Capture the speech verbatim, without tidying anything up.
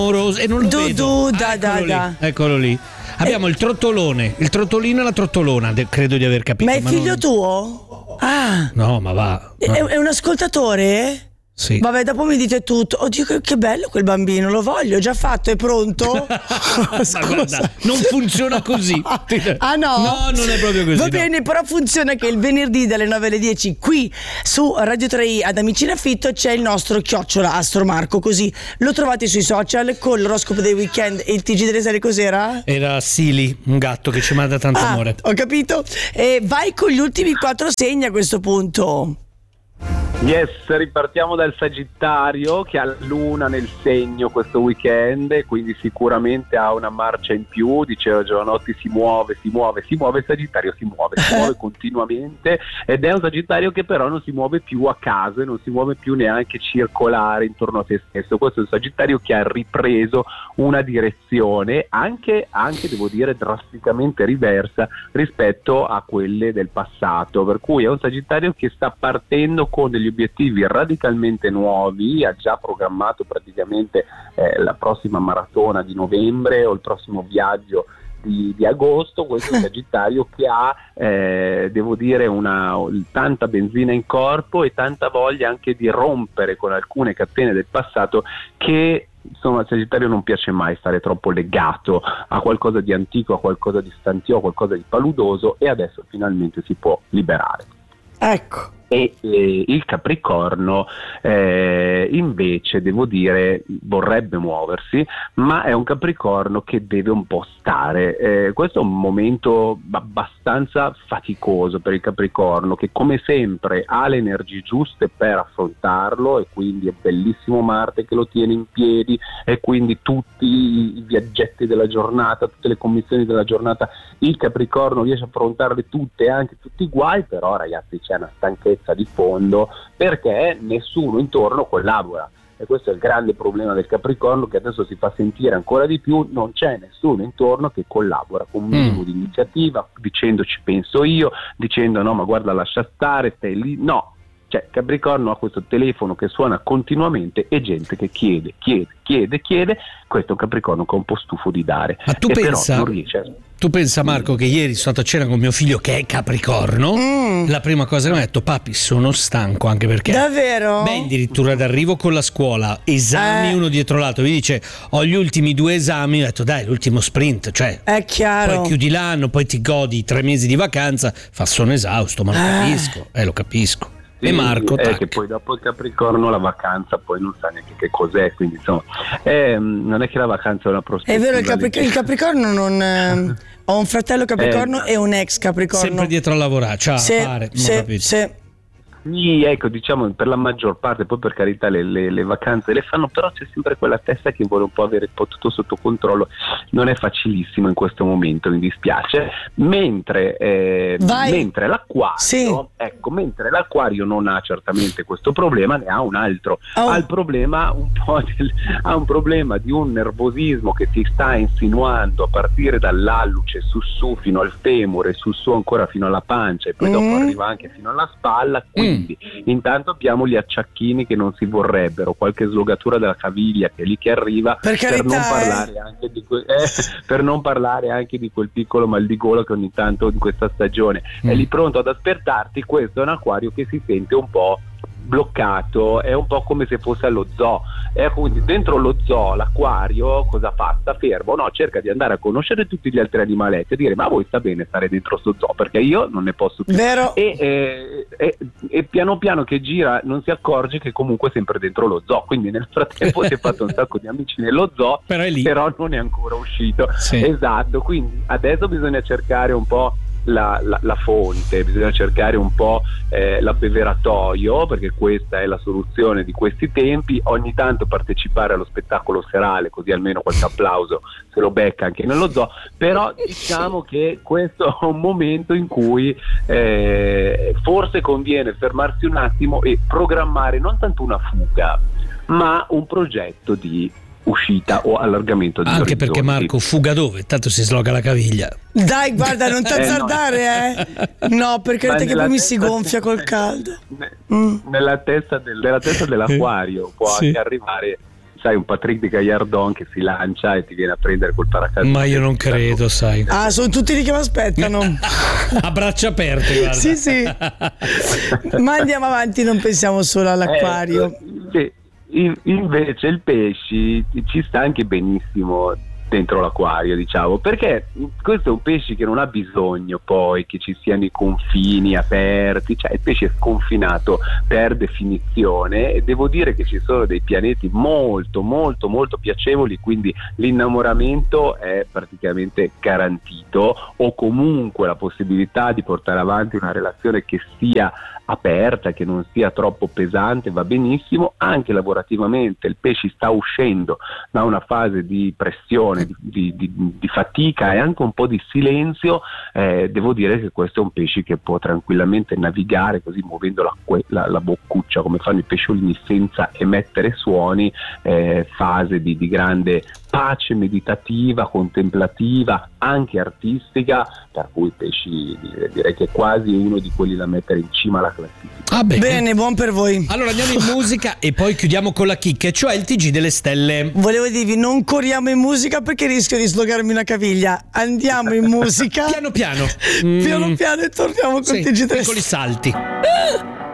e non lo Du, vedo. du, da, Ah, da, eccolo da. lì, eccolo lì. Abbiamo il trottolone, il trottolino e la trottolona, de- credo di aver capito. Ma è figlio non... tuo? Ah, No, ma va. è, no. è un ascoltatore? Sì. Vabbè, dopo mi dite tutto. Oddio, che, che bello quel bambino, lo voglio, già fatto, è pronto? Ma guarda, non funziona così. Ah no? No, non è proprio così. Va no. bene, però funziona che il venerdì dalle nove alle dieci qui su Radio tre i ad Amici in Affitto c'è il nostro chiocciola Astro Marco, così lo trovate sui social con l'oroscopo dei weekend e il T G delle serie. Cos'era? Era Sili, un gatto che ci manda tanto Ah, amore. ho capito. E vai con gli ultimi quattro segni a questo punto. Yes, ripartiamo dal Sagittario che ha la luna nel segno questo weekend e quindi sicuramente ha una marcia in più. Diceva Giovanotti, si muove, si muove, si muove, il Sagittario si muove, si muove continuamente ed è un Sagittario che però non si muove più a caso e non si muove più neanche circolare intorno a se stesso. Questo è un Sagittario che ha ripreso una direzione anche, anche devo dire drasticamente diversa rispetto a quelle del passato, per cui è un Sagittario che sta partendo con degli obiettivi radicalmente nuovi, ha già programmato praticamente eh, la prossima maratona di novembre o il prossimo viaggio di, di agosto. Questo è un Sagittario che ha eh, devo dire una, tanta benzina in corpo e tanta voglia anche di rompere con alcune catene del passato che insomma al Sagittario non piace mai stare troppo legato a qualcosa di antico, a qualcosa di stantio, a qualcosa di paludoso e adesso finalmente si può liberare. Ecco. E eh, il Capricorno eh, invece devo dire vorrebbe muoversi, ma è un Capricorno che deve un po' stare. Eh, questo è un momento abbastanza faticoso per il Capricorno, che come sempre ha le energie giuste per affrontarlo e quindi è bellissimo Marte che lo tiene in piedi e quindi tutti i viaggetti della giornata, tutte le commissioni della giornata il Capricorno riesce a affrontarle tutte e anche tutti i guai, però ragazzi c'è una stanchezza di fondo perché nessuno intorno collabora e questo è il grande problema del Capricorno, che adesso si fa sentire ancora di più. Non c'è nessuno intorno che collabora con un minimo mm. di iniziativa, dicendo ci penso io, dicendo no ma guarda lascia stare, stai lì, no. Cioè Capricorno ha questo telefono che suona continuamente e gente che chiede, chiede, chiede, chiede. Questo è un Capricorno che è un po' stufo di dare. Ma tu e pensa, però non riesce. tu pensa Marco che ieri sono stato a cena con mio figlio che è Capricorno, Mm. la prima cosa che mi ha detto papi sono stanco, anche perché Davvero? beh addirittura d'arrivo con la scuola, esami Eh. uno dietro l'altro, mi dice ho gli ultimi due esami, ho detto dai l'ultimo sprint, cioè È chiaro. poi chiudi l'anno, poi ti godi i tre mesi di vacanza, fa sono esausto, ma lo Eh. capisco, eh lo capisco. Sì, E Marco, è tac. che poi dopo il Capricorno la vacanza poi non sa neanche che cos'è, quindi insomma è, non è che la vacanza è una È prospettiva. vero, il, Capri- il Capricorno non... eh, ho un fratello Capricorno Eh. e un ex Capricorno. Sempre dietro a lavorare, ciao, Sì, fare, non ho sì, capito. sì. Sì, ecco, diciamo per la maggior parte, poi per carità le, le, le vacanze le fanno, però c'è sempre quella testa che vuole un po' avere tutto sotto controllo, non è facilissimo in questo momento, mi dispiace, mentre, eh, Vai. mentre l'Acquario, Sì. ecco, mentre l'Acquario non ha certamente questo problema, ne ha un altro, Oh. ha il problema un po' del, ha un problema di un nervosismo che si sta insinuando a partire dall'alluce su su fino al femore, su su ancora fino alla pancia e poi Mm. dopo arriva anche fino alla spalla, quindi intanto abbiamo gli acciacchini che non si vorrebbero, qualche slogatura della caviglia che è lì che arriva, Per carità, non eh. parlare anche di que- eh, per non parlare anche di quel piccolo mal di gola che ogni tanto in questa stagione Mm. è lì pronto ad aspettarti. Questo è un Acquario che si sente un po' bloccato, è un po' come se fosse allo zoo, e quindi dentro lo zoo l'Acquario cosa fa? Sta fermo? No, cerca di andare a conoscere tutti gli altri animaletti e dire ma a voi sta bene stare dentro sto zoo perché io non ne posso più. Vero? E, eh, e, e piano piano che gira non si accorge che comunque è sempre dentro lo zoo, quindi nel frattempo si è fatto un sacco di amici nello zoo, Però è lì. però non è ancora uscito. Sì. Esatto, quindi adesso bisogna cercare un po' La, la, la fonte, bisogna cercare un po' eh, l'abbeveratoio, perché questa è la soluzione di questi tempi. Ogni tanto partecipare allo spettacolo serale, così almeno qualche applauso se lo becca anche nello zoo, però diciamo che questo è un momento in cui eh, forse conviene fermarsi un attimo e programmare non tanto una fuga ma un progetto di uscita o allargamento di Anche orizzonti. perché Marco fuga dove? Tanto si sloga la caviglia. Dai, guarda, non ti Eh, no. azzardare, eh. No, perché Ma che nella poi mi si testa- gonfia col caldo. Ne- Mm. Nella testa, del, nella testa dell'Acquario può Sì. anche arrivare sai, un Patrick de Gaillardon che si lancia e ti viene a prendere col paracadute. Ma io non credo, sai. Ah, sono tutti lì che mi aspettano. A braccia aperte, guarda. Sì, sì. Ma andiamo avanti, non pensiamo solo all'acquario. Eh, sì. In- invece il pesci ci sta anche benissimo dentro l'acquario, diciamo, perché questo è un pesce che non ha bisogno poi che ci siano i confini aperti, cioè il pesce è sconfinato per definizione, e devo dire che ci sono dei pianeti molto molto molto piacevoli, quindi l'innamoramento è praticamente garantito, o comunque la possibilità di portare avanti una relazione che sia aperta, che non sia troppo pesante, va benissimo. Anche lavorativamente il pesce sta uscendo da una fase di pressione, di, di, di fatica e anche un po' di silenzio. Eh, devo dire che questo è un pesce che può tranquillamente navigare così, muovendo la, la, la boccuccia come fanno i pesciolini, senza emettere suoni, eh, fase di, di grande pace meditativa, contemplativa, anche artistica, per cui i pesci direi che è quasi uno di quelli da mettere in cima alla classifica. Ah, bene. Bene, buon per voi. Allora andiamo in musica e poi chiudiamo con la chicca, cioè il T G delle stelle. Volevo dirvi, non corriamo in musica perché rischio di slogarmi una caviglia. Andiamo in musica. Piano piano. Piano Mm, piano e torniamo con sì, T G delle piccoli stelle. salti.